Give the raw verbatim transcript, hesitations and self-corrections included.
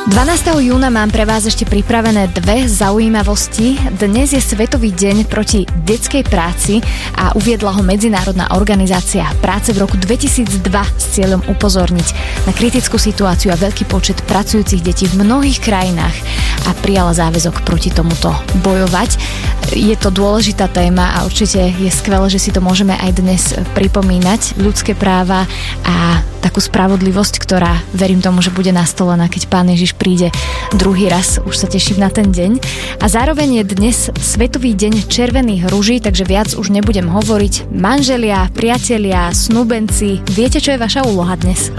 dvanásteho júna mám pre vás ešte pripravené dve zaujímavosti. Dnes je Svetový deň proti detskej práci a uviedla ho Medzinárodná organizácia práce v roku dvetisícdva s cieľom upozorniť na kritickú situáciu a veľký počet pracujúcich detí v mnohých krajinách a prijala záväzok proti tomuto bojovať. Je to dôležitá téma a určite je skvelé, že si to môžeme aj dnes pripomínať. Ľudské práva a takú spravodlivosť, ktorá verím tomu, že bude nastolená, keď Pán Ježiš príde druhý raz. Už sa teším na ten deň. A zároveň je dnes Svetový deň červených ruží, takže viac už nebudem hovoriť. Manželia, priatelia, snúbenci, viete, čo je vaša úloha dnes?